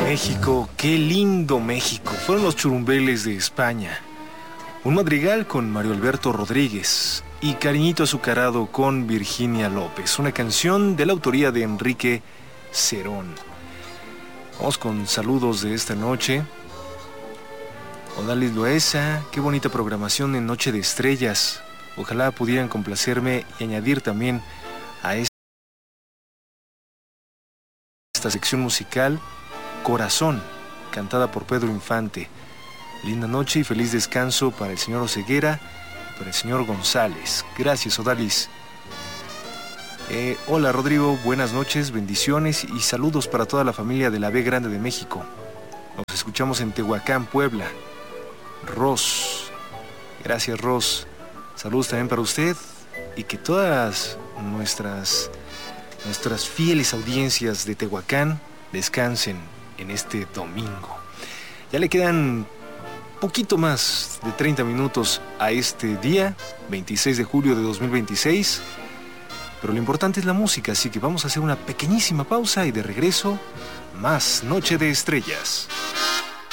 México, qué lindo México. Fueron los Churumbeles de España. Un madrigal con Mario Alberto Rodríguez y Cariñito Azucarado con Virginia López. Una canción de la autoría de Enrique Cerón. Vamos con saludos de esta noche. Odalis Loesa, qué bonita programación en Noche de Estrellas. Ojalá pudieran complacerme y añadir también a esta sección musical Corazón, cantada por Pedro Infante. Linda noche y feliz descanso para el señor Oseguera y para el señor González. Gracias, Odalis. Hola, Rodrigo, buenas noches, bendiciones y saludos para toda la familia de la B Grande de México. Nos escuchamos en Tehuacán, Puebla. Ros, gracias, Ros. Saludos también para usted y que todas nuestras fieles audiencias de Tehuacán descansen en este domingo. Ya le quedan poquito más de 30 minutos a este día, 26 de julio de 2026, pero lo importante es la música, así que vamos a hacer una pequeñísima pausa y de regreso, más Noche de Estrellas.